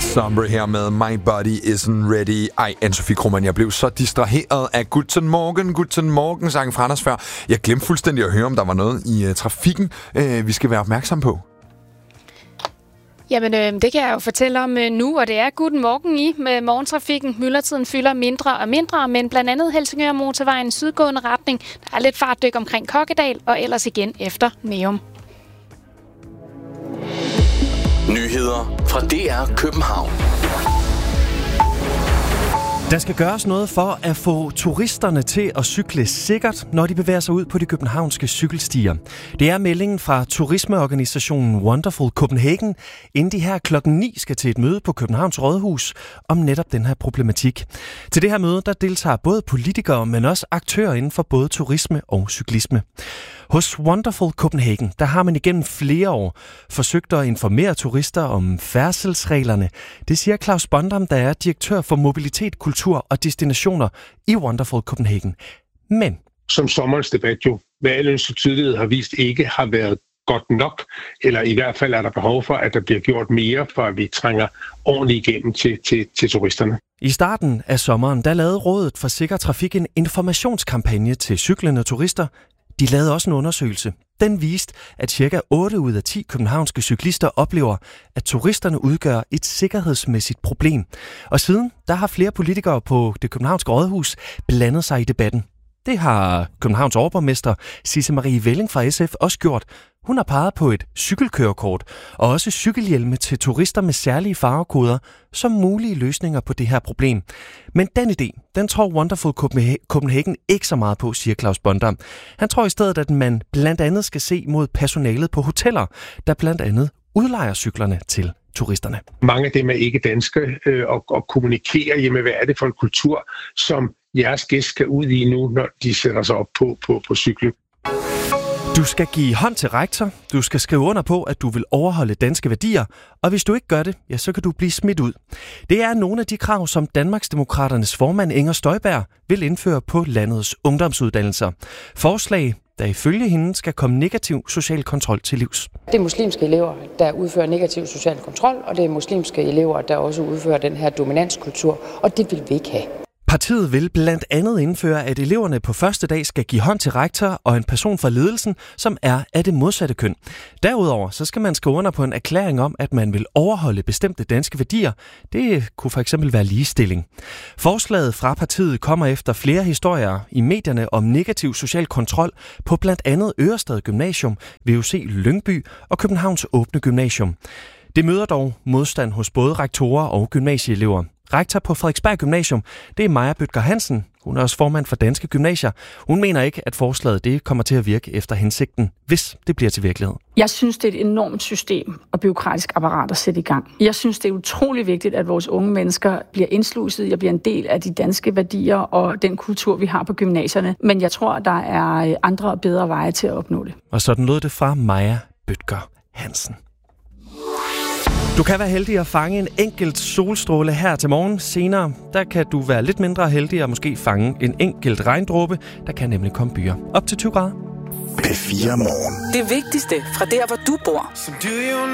Sombre her med My Body Isn't Ready. Ej, Anne-Sophie Krohmann, jeg blev så distraheret af Guten Morgen sang fra Anders før. Jeg glemte fuldstændig at høre, om der var noget i trafikken, vi skal være opmærksom på. Jamen, det kan jeg jo fortælle om nu, og det er Guten Morgen i med morgentrafikken. Myldretiden fylder mindre og mindre, men blandt andet Helsingør Motorvejen sydgående retning. Der er lidt fartdyk omkring Kokkedal, og ellers igen efter Neum. Nyheder fra DR København. Der skal gøres noget for at få turisterne til at cykle sikkert, når de bevæger sig ud på de københavnske cykelstier. Det er meldingen fra turismeorganisationen Wonderful Copenhagen, inden de her 9:00 skal til et møde på Københavns Rådhus om netop den her problematik. Til det her møde, der deltager både politikere, men også aktører inden for både turisme og cyklisme. Hos Wonderful Copenhagen, der har man igennem flere år forsøgt at informere turister om færdselsreglerne. Det siger Claus Bondam, der er direktør for mobilitet, kultur og destinationer i Wonderful Copenhagen. Men som sommerens debat jo med al ønskelig tydelighed har vist ikke har været godt nok, eller i hvert fald er der behov for, at der bliver gjort mere, for at vi trænger ordentligt igennem til turisterne. I starten af sommeren, der lavede Rådet for Sikker Trafik en informationskampagne til cyklende turister. De lavede også en undersøgelse. Den viste, at ca. 8 ud af 10 københavnske cyklister oplever, at turisterne udgør et sikkerhedsmæssigt problem. Og siden, der har flere politikere på det københavnske rådhus blandet sig i debatten. Det har Københavns overborgmester Sisse Marie Velling fra SF også gjort. Hun har peget på et cykelkørekort og også cykelhjelme til turister med særlige farvekoder som mulige løsninger på det her problem. Men den idé, den tror Wonderful Copenhagen ikke så meget på, siger Claus Bondam. Han tror i stedet, at man blandt andet skal se mod personalet på hoteller, der blandt andet udlejer cyklerne til turisterne. Mange af dem er ikke danske og kommunikerer med, hvad er det for en kultur, som jeres gæst skal ud i nu, når de sætter sig op på cyklen. Du skal give hånd til rektor, du skal skrive under på, at du vil overholde danske værdier, og hvis du ikke gør det, ja, så kan du blive smidt ud. Det er nogle af de krav, som Danmarksdemokraternes formand Inger Støjberg vil indføre på landets ungdomsuddannelser. Forslag, der ifølge hende skal komme negativ social kontrol til livs. Det er muslimske elever, der udfører negativ social kontrol, og det er muslimske elever, der også udfører den her dominanskultur, og det vil vi ikke have. Partiet vil blandt andet indføre, at eleverne på første dag skal give hånd til rektor og en person fra ledelsen, som er af det modsatte køn. Derudover så skal man skrive under på en erklæring om, at man vil overholde bestemte danske værdier. Det kunne for eksempel være ligestilling. Forslaget fra partiet kommer efter flere historier i medierne om negativ social kontrol på blandt andet Ørestad Gymnasium, VUC Lyngby og Københavns Åbne Gymnasium. Det møder dog modstand hos både rektorer og gymnasieelever. Rektor på Frederiksberg Gymnasium, det er Maja Bødker Hansen. Hun er også formand for Danske Gymnasier. Hun mener ikke, at forslaget det kommer til at virke efter hensigten, hvis det bliver til virkelighed. Jeg synes, det er et enormt system og bureaukratisk apparat at sætte i gang. Jeg synes, det er utrolig vigtigt, at vores unge mennesker bliver indsluset og bliver en del af de danske værdier og den kultur, vi har på gymnasierne. Men jeg tror, der er andre og bedre veje til at opnå det. Og sådan lød det fra Maja Bødker Hansen. Du kan være heldig at fange en enkelt solstråle her til morgen. Senere, der kan du være lidt mindre heldig og måske fange en enkelt regndråbe. Der kan nemlig komme byer op til 20 grader. P4 Morgen. Det vigtigste fra der, hvor du bor.